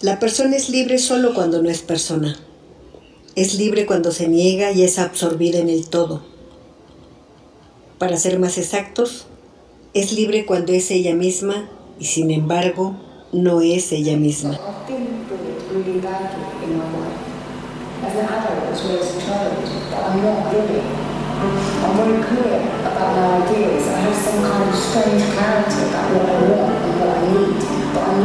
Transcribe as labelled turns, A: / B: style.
A: La persona es libre solo cuando no es persona. Es libre cuando se niega y es absorbida en el todo. Para ser más exactos, es libre cuando es ella misma y sin embargo no es ella misma.
B: I've been bullied really badly in my life. As an adult, I was raised a child, but I'm not really. I'm very clear about my ideas. I have some kind of strange clarity about what I want and what I need, but I'm